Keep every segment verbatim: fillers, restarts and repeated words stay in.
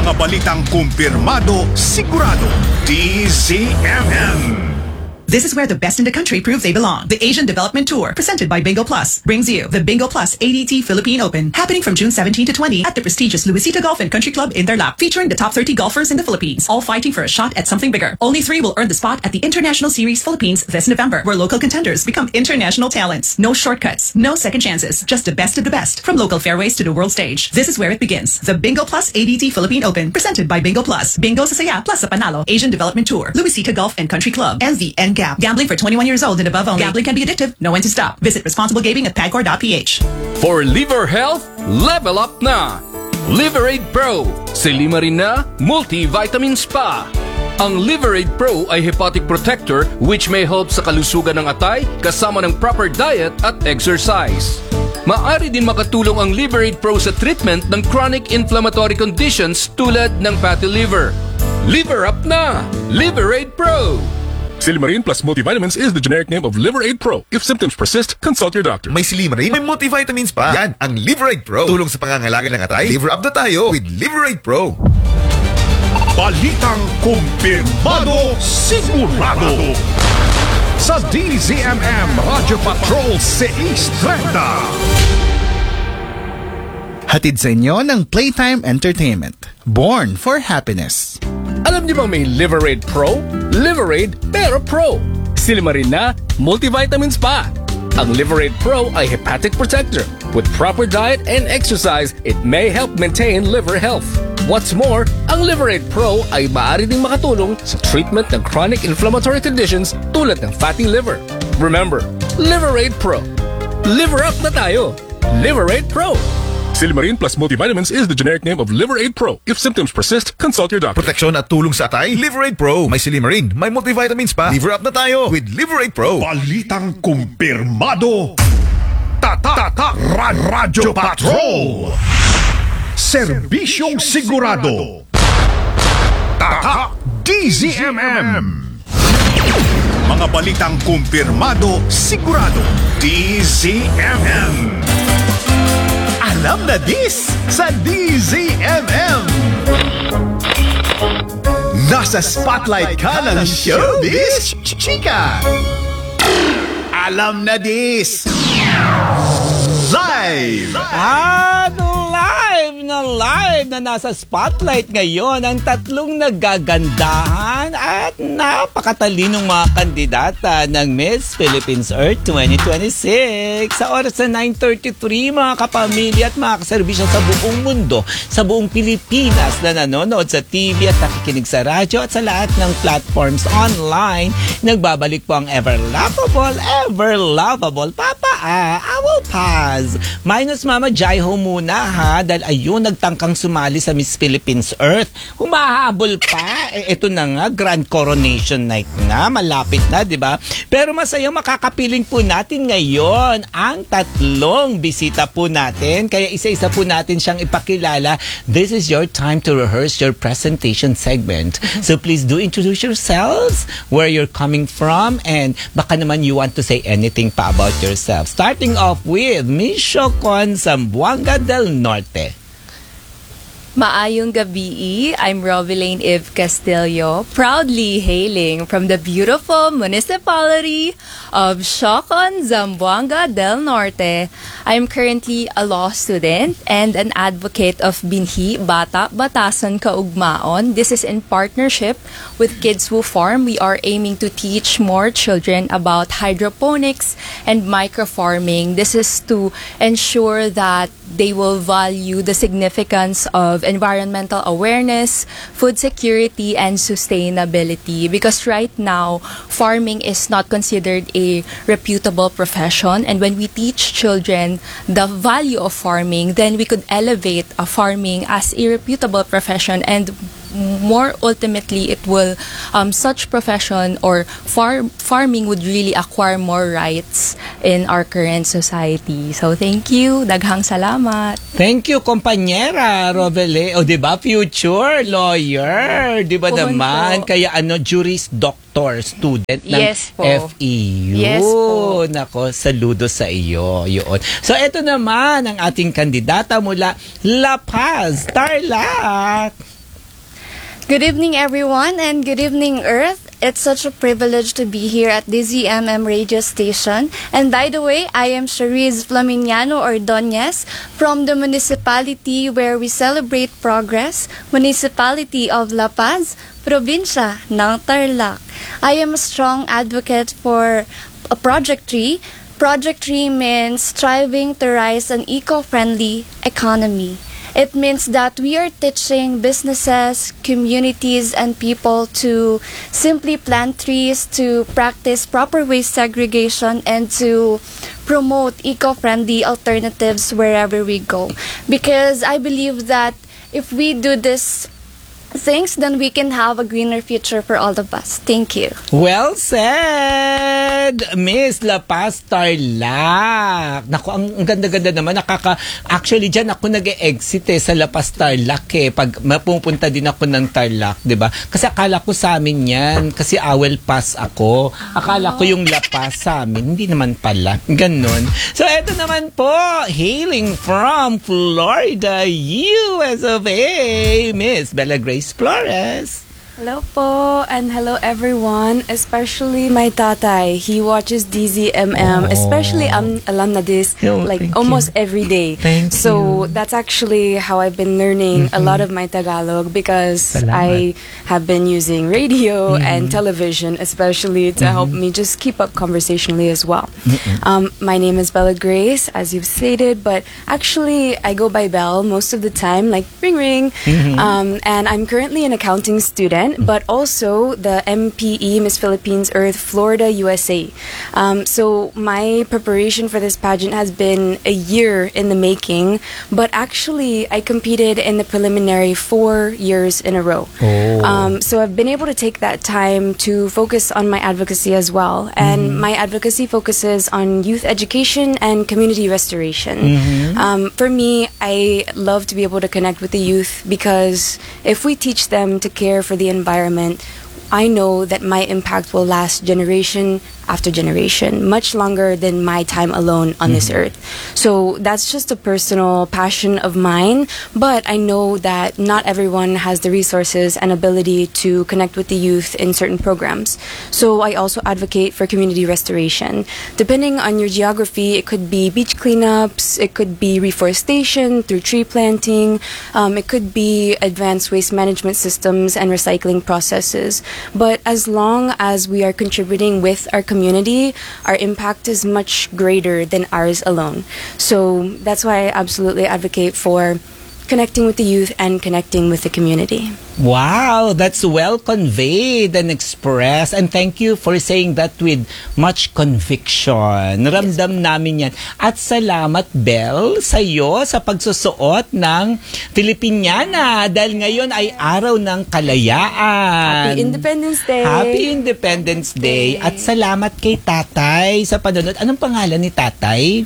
Mga balitang kumpirmado, sigurado. D Z M M. This is where the best in the country prove they belong. The Asian Development Tour, presented by Bingo Plus, brings you the Bingo Plus A D T Philippine Open, happening from June seventeenth to twentieth at the prestigious Luisita Golf and Country Club in their lap, featuring the top thirty golfers in the Philippines, all fighting for a shot at something bigger. Only three will earn the spot at the International Series Philippines this November, where local contenders become international talents. No shortcuts, no second chances, just the best of the best, from local fairways to the world stage. This is where it begins. The Bingo Plus A D T Philippine Open, presented by Bingo Plus. Bingo sa saya, plus sa panalo. Asian Development Tour, Luisita Golf and Country Club, and the N G A P. Gambling for twenty-one years old and above only. Gambling can be addictive. Know when to stop. Visit responsible gaming at pagcor dot p h. For liver health, level up na! Liverade Pro, silima rin na, multivitamins pa! Ang Liverade Pro ay hepatic protector which may help sa kalusugan ng atay kasama ng proper diet at exercise. Maaari din makatulong ang Liverade Pro sa treatment ng chronic inflammatory conditions tulad ng fatty liver. Liver up na! Liverade Pro! Silimarin plus multivitamins is the generic name of Liverade Pro. If symptoms persist, consult your doctor. May Silimarin, may multivitamins pa. Yan, ang Liverade Pro. Tulong sa pangangalaga ng atay. Liver up na tayo with Liverade Pro. Balitang kumpirmado, sigurado. Sa D Z M M Radio Patrol six thirty. Hatid sa inyo ng Playtime Entertainment. Born for happiness. Alam niyo bang may Liverade Pro? Liverade pero Pro. Silima rin na, multivitamins pa. Ang Liverade Pro ay hepatic protector. With proper diet and exercise, it may help maintain liver health. What's more, ang Liverade Pro ay maaari ding makatulong sa treatment ng chronic inflammatory conditions tulad ng fatty liver. Remember, Liverade Pro. Liver up na tayo. Liverade Pro. Silimarin plus multivitamins is the generic name of Liverade Pro. If symptoms persist, consult your doctor. Proteksyon at tulong sa atay, Liverade Pro. May Silimarin, may multivitamins pa. Liver up na tayo with Liverade Pro. Balitang kumpirmado. Tatak Radyo Patrol. Serbisyong sigurado. Tatak D Z M M. Mga balitang kumpirmado, sigurado. D Z M M. Alam na dis sa D Z M M. Nasa spotlight ka ng showbiz, chika. Alam na dis. Live! At live na live na nasa spotlight ngayon ang tatlong nagagandahan at napakatalinong mga kandidata ng Miss Philippines Earth twenty twenty-six. Sa oras na nine thirty-three, mga kapamilya at mga kaserbisyo sa buong mundo, sa buong Pilipinas na nanonood sa T V at nakikinig sa radyo at sa lahat ng platforms online, nagbabalik po ang ever lovable, ever lovable Papa ah, I will pass. Minus Mama Jaiho muna ha, dahil ayun, nagtangkang sumali sa Miss Philippines Earth. Humahabol pa. Eh, ito na nga, Grand Coronation Night na. Malapit na, di ba? Pero masaya makakapiling po natin ngayon ang tatlong bisita po natin. Kaya isa-isa po natin siyang ipakilala. This is your time to rehearse your presentation segment. So please do introduce yourselves, where you're coming from, and baka naman you want to say anything pa about yourself. Starting off with Miss Shocon Zamboanga del Norte. Maayong gabi, I'm Rovilane Eve Castillo, proudly hailing from the beautiful municipality of Shocon, Zamboanga del Norte. I'm currently a law student and an advocate of Binhi Bata Batasan Kaugmaon. This is in partnership with Kids Who Farm. We are aiming to teach more children about hydroponics and microfarming. This is to ensure that they will value the significance of environmental awareness, food security, and sustainability. Because right now, farming is not considered a reputable profession. And when we teach children the value of farming, then we could elevate a farming as a reputable profession, and more ultimately it will um, such profession or farm farming would really acquire more rights in our current society. So thank you, daghang salamat. Thank you, kompanyera Rovele. O, di ba, future lawyer, di ba naman? Po. Kaya ano, juris doctor student ng yes, po. F E U. Yes, po. Nako, saludo sa iyo. Yun. So, ito naman ang ating kandidata mula La Paz, Tarlac. Good evening, everyone, and good evening, Earth. It's such a privilege to be here at D Z M M radio station. And by the way, I am Cherise Flaminiano Ordonez from the municipality where we celebrate progress, Municipality of La Paz, Probinsya ng Tarlac. I am a strong advocate for a Project Tree. Project Tree means striving to rise an eco-friendly economy. It means that we are teaching businesses, communities, and people to simply plant trees, to practice proper waste segregation, and to promote eco-friendly alternatives wherever we go. Because I believe that if we do this things, then we can have a greener future for all of us. Thank you. Well said, Miss La Paz Tarlac. Naku, ang, ang ganda-ganda naman. Nakaka, actually, dyan ako nag-e-exit eh, sa La Paz Tarlac eh. Pag mapupunta din ako ng Tarlac, di ba? Kasi akala ko sa amin yan. Kasi Awel Pass ako. Akala ko yung La Paz sa amin. Hindi naman pala. Ganon. So, eto naman po, hailing from Florida, U S of A, Miss Bella Grace Flores. Hello po, and hello everyone, especially my tatay. He watches D Z M M, Oh. especially um, alam na this, Oh, like thank almost you. every day. Thank so you. that's actually how I've been learning a lot of my Tagalog, because Salamat. I have been using radio Mhm. and television, especially to help me just keep up conversationally as well. Um, my name is Bella Grace, as you've stated, but actually I go by Belle most of the time, like ring ring. Mhm. Um, and I'm currently an accounting student, but also the M P E, Miss Philippines Earth, Florida, U S A. Um, so my preparation for this pageant has been a year in the making, but actually I competed in the preliminary four years in a row. Oh. Um, so I've been able to take that time to focus on my advocacy as well. And my advocacy focuses on youth education and community restoration. Mhm. Um, for me, I love to be able to connect with the youth, because if we teach them to care for the environment, I know that my impact will last generation after generation, much longer than my time alone on this earth. So that's just a personal passion of mine, but I know that not everyone has the resources and ability to connect with the youth in certain programs. So I also advocate for community restoration. Depending on your geography, it could be beach cleanups, it could be reforestation through tree planting, um, it could be advanced waste management systems and recycling processes. But as long as we are contributing with our community, our impact is much greater than ours alone. So that's why I absolutely advocate for connecting with the youth and connecting with the community. Wow, that's well conveyed and expressed. And thank you for saying that with much conviction. Ramdam namin yan. At salamat, Belle, sa iyo sa pagsusuot ng Filipiniana. Dahil ngayon ay araw ng kalayaan. Happy Independence Day! Happy Independence Day. At salamat kay Tatay sa panonood. Anong pangalan ni Tatay?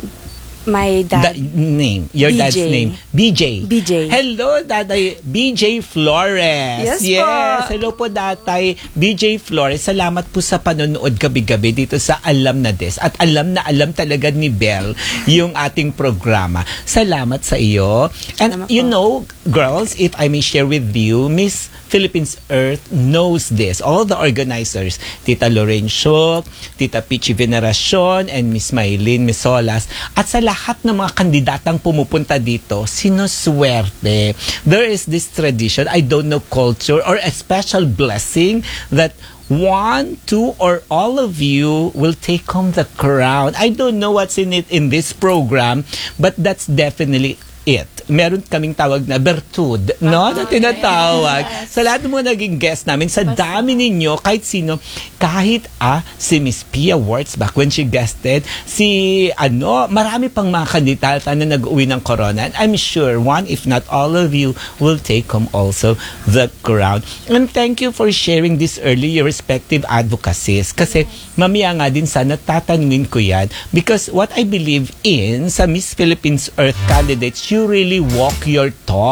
My dad. Da- name. Your B J. dad's name. B J. B J. Hello, Daday. B J Flores. Yes, yes. po. Hello po, Datay. B J Flores. Salamat po sa panonood gabi-gabi dito sa Alam na Des. At alam na alam talaga ni Belle yung ating programa. Salamat sa iyo. And Salamat you po. know, girls, if I may share with you, Miss Philippines Earth knows this. All the organizers, Tita Lorenzo, Tita Pichi Veneracion, and Miss Maylene Misolas, at sa lahat ng mga kandidatang pumupunta dito, sinuswerte. There is this tradition, I don't know, culture or a special blessing that one, two, or all of you will take home the crown. I don't know what's in it in this program, but that's definitely it. Meron kaming tawag na bertud, no? Na tinatawag. Sa lahat ng mga naging guest namin, sa dami ninyo, kahit sino, kahit ah, si Miss Pia Warts back when she guested, si ano, marami pang mga kandidata na nag-uwi ng corona. And I'm sure one, if not all of you, will take home also the crown. And thank you for sharing this early, your respective advocacies. Kasi mamaya nga din sana tatanungin ko yan. Because what I believe in sa Miss Philippines Earth candidates, you really walk your talk.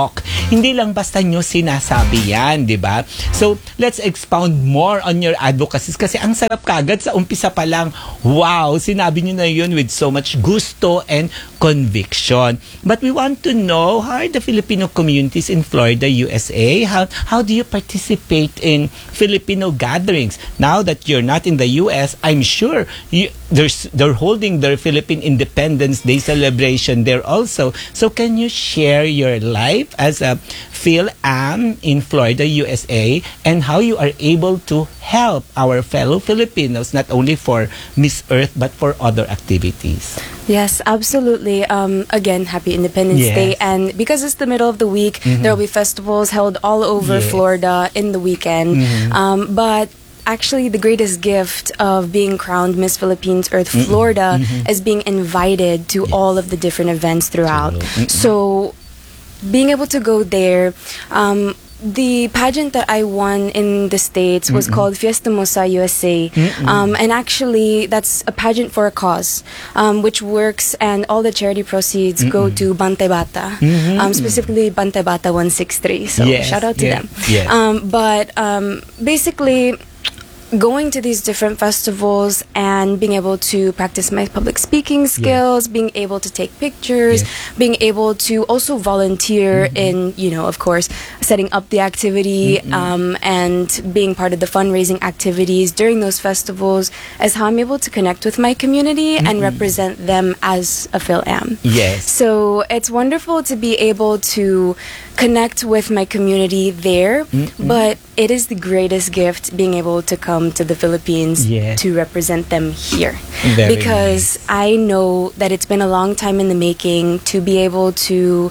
hindi lang basta nyo sinasabi yan, di ba? So, let's expound more on your advocacies kasi ang sarap kagad sa umpisa pa lang. Wow, sinabi nyo na yun with so much gusto and conviction. But we want to know, how are the Filipino communities in Florida, U S A? How, how do you participate in Filipino gatherings? Now that you're not in the U S, I'm sure you, there's, they're holding their Philippine Independence Day celebration there also. So can you share your life as a Phil-Am in Florida, U S A, and how you are able to help our fellow Filipinos, not only for Miss Earth, but for other activities? Yes, absolutely. Um, again, happy Independence Yes. Day. And because it's the middle of the week, there will be festivals held all over Yes. Florida in the weekend. Um, but actually, the greatest gift of being crowned Miss Philippines Earth Florida is being invited to all of the different events throughout. So, being able to go there, um, the pageant that I won in the States was called Fiesta Mosa U S A. Um, and actually, that's a pageant for a cause, um, which works, and all the charity proceeds go to Bantay Bata, um, specifically Bantay Bata one sixty-three. So, Yes, shout out to yeah, them. yes. Um, but um, basically, going to these different festivals and being able to practice my public speaking skills, being able to take pictures, being able to also volunteer in, you know, of course, setting up the activity, um, and being part of the fundraising activities during those festivals is how I'm able to connect with my community and represent them as a Phil-Am. Yes. So it's wonderful to be able to connect with my community there, but it is the greatest gift being able to come to the Philippines Yes. to represent them here. Very Because I know that it's been a long time in the making to be able to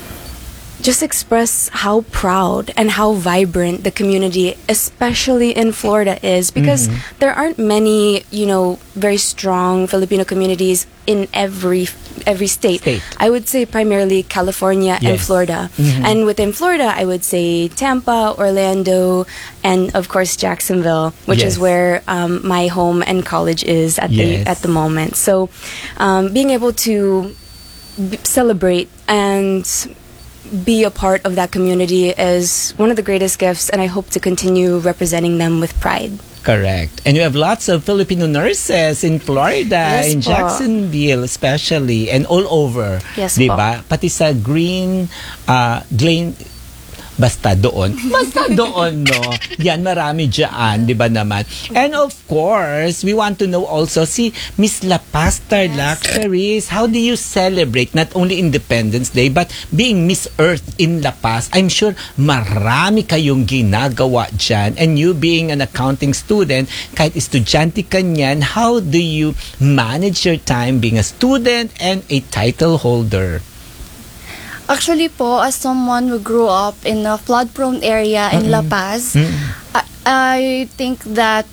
just express how proud and how vibrant the community, especially in Florida, is, because there aren't many, you know, very strong Filipino communities in every every state. State. I would say primarily California and Yes. Florida. And within Florida, I would say Tampa, Orlando, and of course Jacksonville, which Yes. is where um, my home and college is at Yes. the at the moment. So, um, being able to b- celebrate and be a part of that community is one of the greatest gifts, and I hope to continue representing them with pride. Correct. And you have lots of Filipino nurses in Florida, Yes in po. Jacksonville especially, and all over. Yes Di po. ba? Pati sa Green, uh, Glen, basta doon. Basta doon, no? Yan, marami dyan, di ba naman? And of course, we want to know also si Miss La Paz Tarlac, Charisse, how do you celebrate not only Independence Day, but being Miss Earth in La Paz? I'm sure marami kayong ginagawa dyan. And you being an accounting student, kahit estudyante ka niyan, how do you manage your time being a student and a title holder? Actually po, as someone who grew up in a flood-prone area in La Paz, I, I think that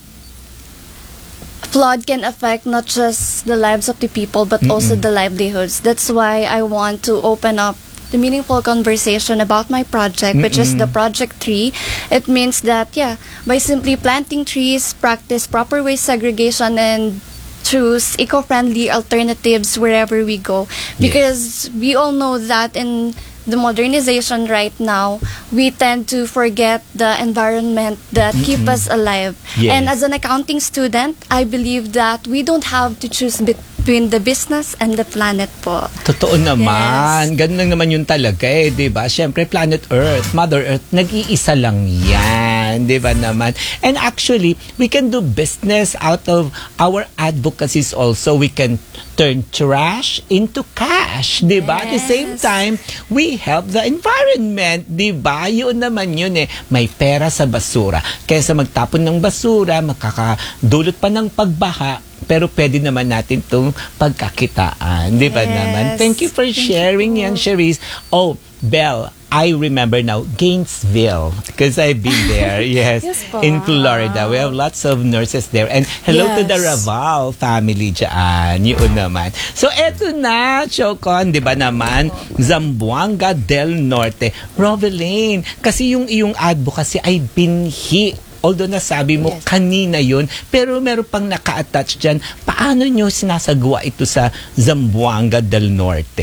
flood can affect not just the lives of the people, but also the livelihoods. That's why I want to open up the meaningful conversation about my project, which is the Project Tree. It means that, yeah, by simply planting trees, practice proper waste segregation, and choose eco-friendly alternatives wherever we go, because we all know that in the modernization right now, we tend to forget the environment that keep us alive. Yes. And as an accounting student, I believe that we don't have to choose between the business and the planet po. Totoo naman. Yes. Ganun lang naman yun talaga eh, di ba? Siyempre, planet Earth, Mother Earth, nag-iisa lang yan, di ba naman? And actually, we can do business out of our advocacies also. We can turn trash into cash, di ba? At the same Yes. time, we help the environment, di ba? Yun naman yun eh. May pera sa basura. Kaysa magtapon ng basura, makakadulot pa ng pagbaha, pero pwede naman natin itong pagkakitaan. Di ba Yes. naman? Thank you for Thank you sharing po. yan, Charisse. Oh, Belle, I remember now, Gainesville, because I've been there, yes, Yes po. in Florida. We have lots of nurses there. And hello to the Yes. Raval family dyan. Yun naman. So, eto na, Chocon, di ba naman? Zamboanga del Norte. Roveline, kasi yung iyong advocacy ay binhi. Although nasabi mo, Yes. kanina yun, pero meron pang naka-attach dyan. Paano nyo sinasagawa ito sa Zamboanga del Norte?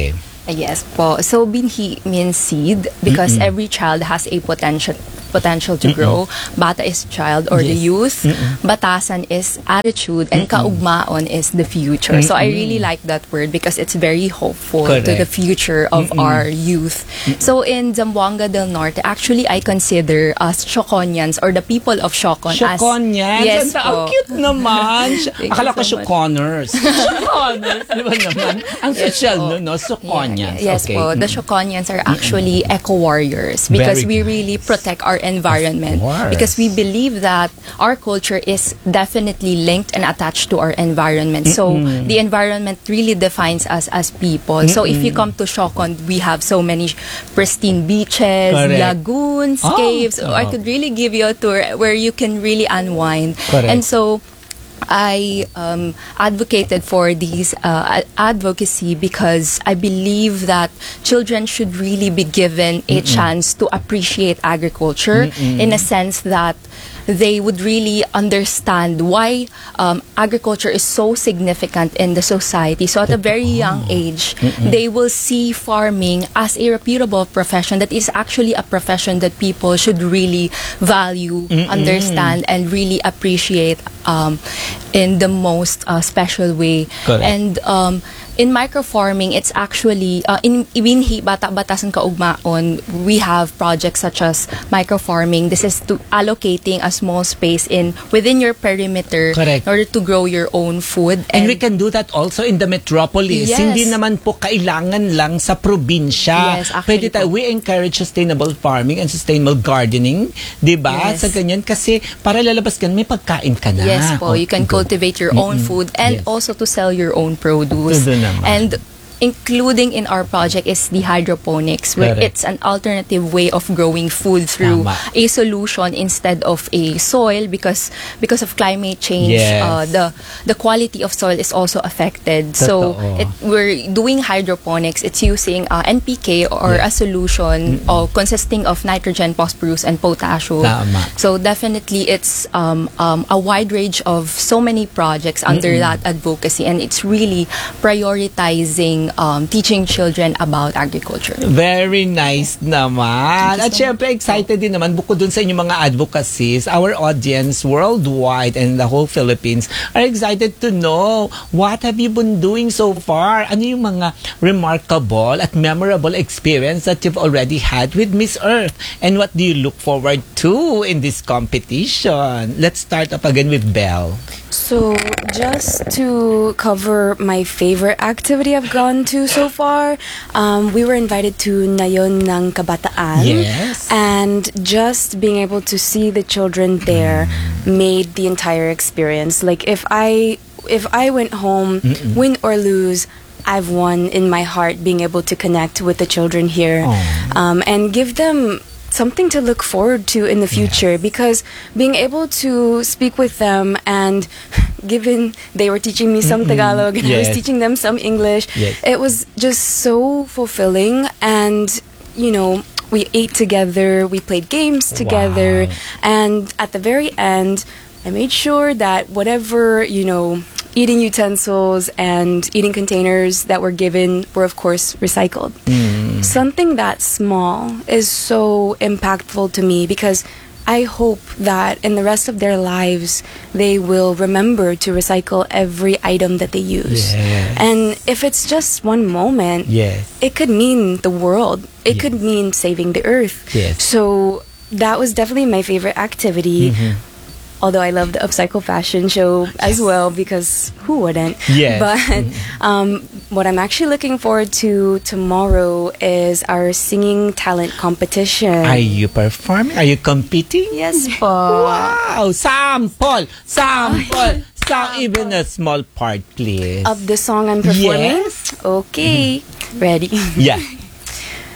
Yes po. So binhi means seed because every child has a potential potential to grow. Bata is child or the Yes. youth. Batasan is attitude and kaugmaon is the future. So I really like that word because it's very hopeful to the Correct. future of our youth. So in Zamboanga del Norte, actually I consider us Choconians or the people of Chocon as Choconians? Yes Ang, ang po. cute naman. Thank Akala you ko so much. Choconers. Choconers, di ba naman? Ang Yes social, po. no? no? Choconians. Yes okay. po. The Choconians are actually eco-warriors because Very we really protect our environment. course. Because we believe that our culture is definitely linked and attached to our environment. So the environment really defines us as people. So if you come to Chocon, we have so many pristine beaches, Correct. lagoons, Oh, caves. I oh. could really give you a tour where you can really unwind. Correct. And so I um, advocated for these uh, advocacy because I believe that children should really be given a chance to appreciate agriculture in a sense that they would really understand why um, agriculture is so significant in the society. So at a very young age, they will see farming as a reputable profession that is actually a profession that people should really value, understand, and really appreciate um, in the most uh, special way. Correct. And um, in microfarming, it's actually uh, in Ibinhi Bata Batasan Kaugmaon, we have projects such as microfarming. This is to allocating a small space in within your perimeter Correct. in order to grow your own food. And, we can do that also in the metropolis. Yes. Hindi naman po kailangan lang sa probinsya. Yes, actually Pwede tayo, po. we encourage sustainable farming and sustainable gardening. Diba? Yes. Sa ganyan. Kasi para lalabas ka, may pagkain ka na. Yes po, you can Go. cultivate your own food and Yes. also to sell your own produce. Tudo naman. And including in our project is the hydroponics, where Correct. it's an alternative way of growing food through Tama. a solution instead of a soil because because of climate change. Yes. Uh, the the quality of soil is also affected. So Totoo. it, we're doing hydroponics. It's using uh, N P K or a solution of consisting of nitrogen, phosphorus, and potassium. Tama. So definitely, it's um, um, a wide range of so many projects under that advocacy, and it's really prioritizing um, teaching children about agriculture. Very nice naman. At syempre, excited din naman bukod dun sa inyong mga advocacies, our audience worldwide and the whole Philippines are excited to know what have you been doing so far? Ano yung mga remarkable at memorable experience that you've already had with Miss Earth? And what do you look forward to in this competition? Let's start up again with Belle. So, just to cover my favorite activity I've gone to so far, um, we were invited to Nayon ng Kabataan. Yes. And just being able to see the children there made the entire experience. Like, if I if I went home, win or lose, I've won in my heart being able to connect with the children here um, and give them something to look forward to in the future, because being able to speak with them, and given they were teaching me some Tagalog and I was Yes. teaching them some English, Yes. it was just so fulfilling. And you know, we ate together, we played games together, Wow. and at the very end I made sure that whatever, you know, eating utensils and eating containers that were given were of course recycled. Something that small is so impactful to me, because I hope that in the rest of their lives they will remember to recycle every item that they use. Yes. And if it's just one moment, Yes. it could mean the world. It Yes. could mean saving the earth. Yes. So that was definitely my favorite activity. Although I love the upcycle fashion show as well, because who wouldn't? Yes. But um, what I'm actually looking forward to tomorrow is our singing talent competition. Are you performing? Are you competing? Yes po. Wow! Sample! Sample! Some, even a small part, please. Of the song I'm performing? Yes. Okay. Ready? Yeah.